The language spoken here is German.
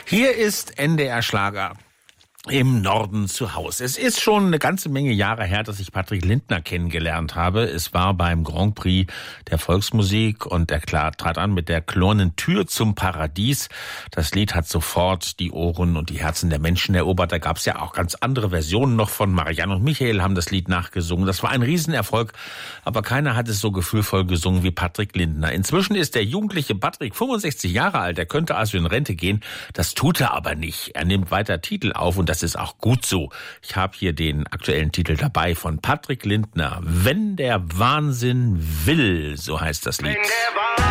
Hier ist NDR Schlager. Im Norden zu Hause. Es ist schon eine ganze Menge Jahre her, dass ich Patrick Lindner kennengelernt habe. Es war beim Grand Prix der Volksmusik und er trat an mit der Klonen Tür zum Paradies. Das Lied hat sofort die Ohren und die Herzen der Menschen erobert. Da gab es ja auch ganz andere Versionen noch von. Marianne und Michael haben das Lied nachgesungen. Das war ein Riesenerfolg, aber keiner hat es so gefühlvoll gesungen wie Patrick Lindner. Inzwischen ist der jugendliche Patrick 65 Jahre alt. Er könnte also in Rente gehen. Das tut er aber nicht. Er nimmt weiter Titel auf und das ist auch gut so. Ich habe hier den aktuellen Titel dabei von Patrick Lindner. Wenn der Wahnsinn will, so heißt das Lied.